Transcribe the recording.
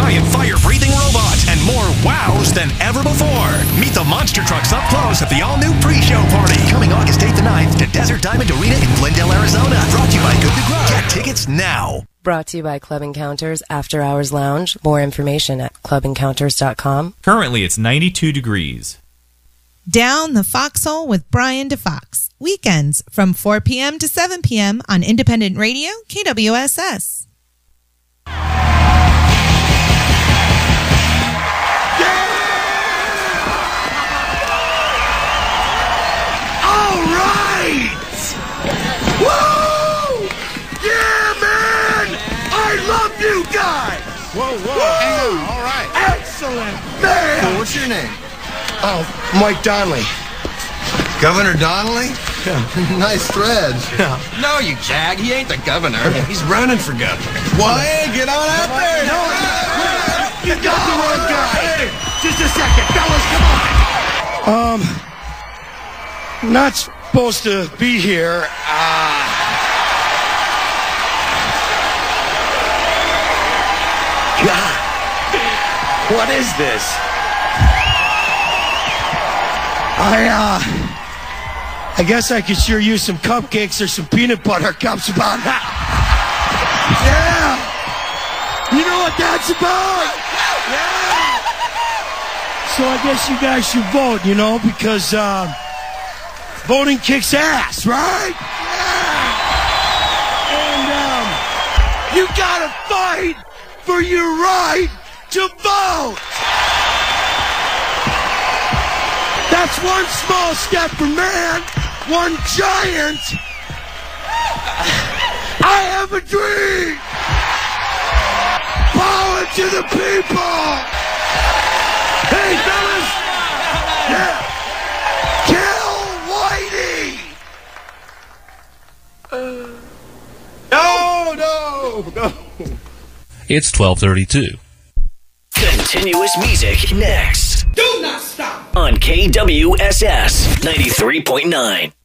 giant fire-breathing robots, and more wows than ever before. Meet the monster trucks up close at the all-new pre-show party. Coming August 8th and 9th to Desert Diamond Arena in Glendale, Arizona. Brought to you by Good to Grow. Get tickets now. Brought to you by Club Encounters After Hours Lounge. More information at clubencounters.com. Currently, it's 92 degrees. Down the Foxhole with Brian DeFox. Weekends from 4 p.m. to 7 p.m. on Independent Radio, KWSS. All right! Woo! Yeah, man! I love you guys! Whoa. Hang on. All right. Excellent, man! So what's your name? Oh, Mike Donnelly. Governor Donnelly? Yeah. Nice threads. Yeah. No, you jag. He ain't the governor. He's running for governor. Well, hey, get on out there. No, you got the wrong guy. Hey, just a second, fellas, come on. Not supposed to be here. God, what is this? I guess I could sure use some cupcakes or some peanut butter cups about that. Yeah! You know what that's about? Yeah! So I guess you guys should vote, you know, because voting kicks ass, right? Yeah! And you gotta fight for your right to vote! That's one small step for man, one giant. I have a dream. Power to the people. Hey, fellas. Yeah. Kill Whitey. No. It's 12:32. Continuous music next. Do not stop. On KWSS 93.9.